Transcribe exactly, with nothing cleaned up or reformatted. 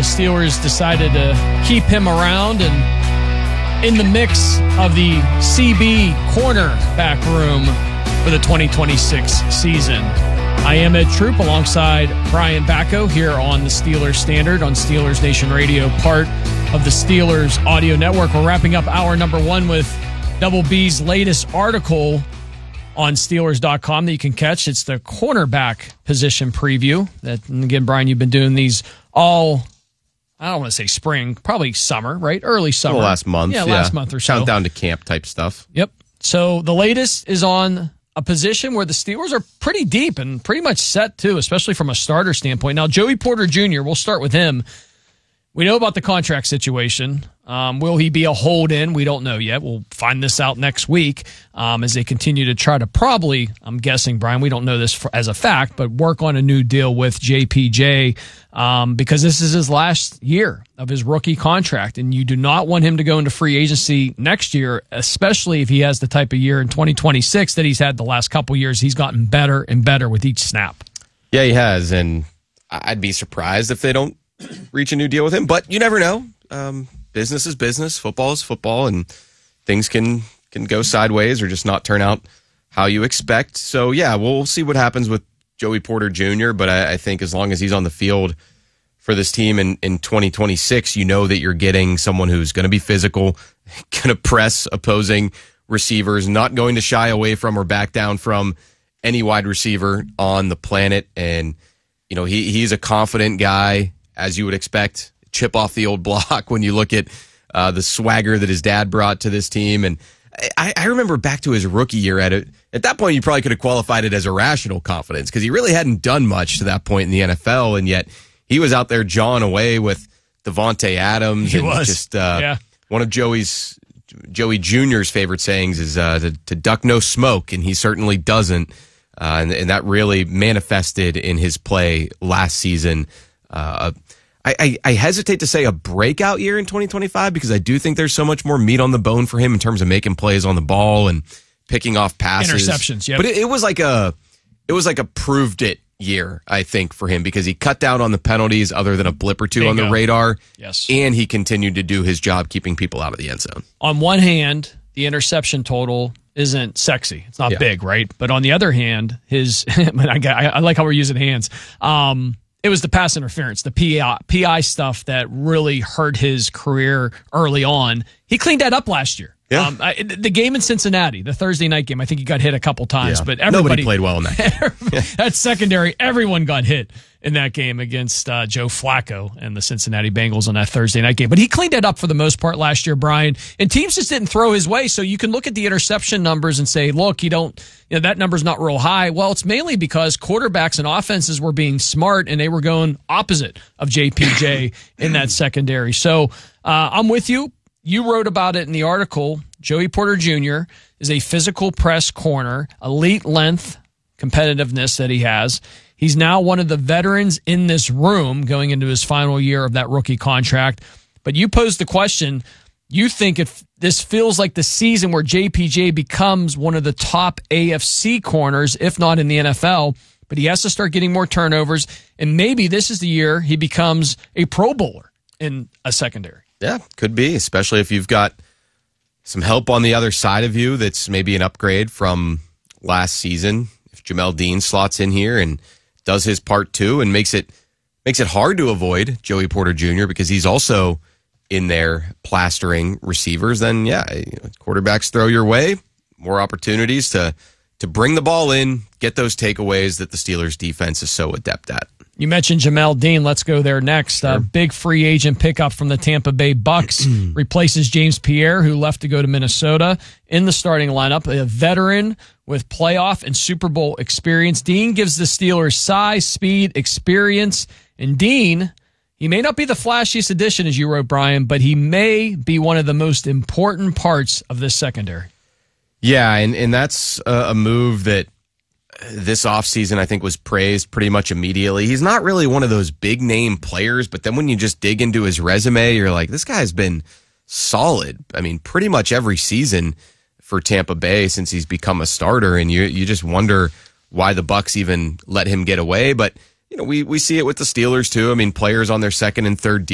Steelers decided to keep him around and in the mix of the C B cornerback room for the twenty twenty-six season. I am Ed Troop alongside Brian Bacco here on the Steelers Standard on Steelers Nation Radio, part of the Steelers Audio Network. We're wrapping up hour number one with Double B's latest article on Steelers dot com that you can catch. It's the cornerback position preview. That, and again, Brian, you've been doing these all, I don't want to say spring, probably summer, right? Early summer. Well, last month. Yeah, yeah, last month or so. Countdown to camp type stuff. Yep. So the latest is on a position where the Steelers are pretty deep and pretty much set, too, especially from a starter standpoint. Now, Joey Porter Junior, we'll start with him. We know about the contract situation. Um, will he be a hold-in? We don't know yet. We'll find this out next week um, as they continue to try to probably, I'm guessing, Brian, we don't know this for, as a fact, but work on a new deal with J P J um, because this is his last year of his rookie contract, and you do not want him to go into free agency next year, especially if he has the type of year in twenty twenty-six that he's had the last couple years. He's gotten better and better with each snap. Yeah, he has, and I'd be surprised if they don't reach a new deal with him, but you never know. Um, business is business, football is football, and things can can go sideways or just not turn out how you expect. So, yeah, we'll see what happens with Joey Porter Junior, but I, I think as long as he's on the field for this team in, in twenty twenty-six, you know that you're getting someone who's going to be physical, going to press opposing receivers, not going to shy away from or back down from any wide receiver on the planet. And, you know, he he's a confident guy, as you would expect, chip off the old block when you look at uh, the swagger that his dad brought to this team. And I, I remember back to his rookie year at it. At that point, you probably could have qualified it as irrational confidence because he really hadn't done much to that point in the N F L, and yet he was out there jawing away with Devontae Adams. He and was. Just uh, yeah. One of Joey's Joey Junior's favorite sayings is uh, to, to duck no smoke, and he certainly doesn't. Uh, and, and that really manifested in his play last season. Uh, I, I, I hesitate to say a breakout year in twenty twenty-five because I do think there's so much more meat on the bone for him in terms of making plays on the ball and picking off passes. Interceptions, yeah. But it, it was like a it was like a proved it year, I think, for him because he cut down on the penalties other than a blip or two Bingo. on the radar. Yes. And he continued to do his job keeping people out of the end zone. On one hand, the interception total isn't sexy. It's not yeah. big, right? But on the other hand, his I, I like how we're using hands. Um, it was the pass interference, the P I, P I stuff that really hurt his career early on. He cleaned that up last year. Yeah. Um, I, the game in Cincinnati, the Thursday night game, I think he got hit a couple times, Yeah. but everybody Nobody played well in that game. That secondary, everyone got hit in that game against uh, Joe Flacco and the Cincinnati Bengals on that Thursday night game. But he cleaned that up for the most part last year, Brian. And teams just didn't throw his way. So you can look at the interception numbers and say, look, you don't, you know, that number's not real high. Well, it's mainly because quarterbacks and offenses were being smart and they were going opposite of J P J in that secondary. So uh, I'm with you. You wrote about it in the article. Joey Porter Junior is a physical press corner, elite length competitiveness that he has. He's now one of the veterans in this room going into his final year of that rookie contract. But you posed the question, you think if this feels like the season where J P J becomes one of the top A F C corners, if not in the N F L, but he has to start getting more turnovers, and maybe this is the year he becomes a Pro Bowler in a secondary. Yeah, could be, especially if you've got some help on the other side of you that's maybe an upgrade from last season. If Jamel Dean slots in here and does his part too and makes it makes it hard to avoid Joey Porter Junior because he's also in there plastering receivers, then yeah, quarterbacks throw your way, more opportunities to to bring the ball in, get those takeaways that the Steelers defense is so adept at. You mentioned Jamel Dean. Let's go there next. A uh, big free agent pickup from the Tampa Bay Bucks replaces James Pierre, who left to go to Minnesota, in the starting lineup. A veteran with playoff and Super Bowl experience. Dean gives the Steelers size, speed, experience. And Dean, he may not be the flashiest addition, as you wrote, Brian, but he may be one of the most important parts of this secondary. Yeah, and, and that's a, a move that this offseason, I think, was praised pretty much immediately. He's not really one of those big name players, but then when you just dig into his resume, you're like, this guy's been solid. I mean, pretty much every season for Tampa Bay since he's become a starter, and you you just wonder why the Bucks even let him get away. But you know, we we see it with the Steelers too. I mean, players on their second and third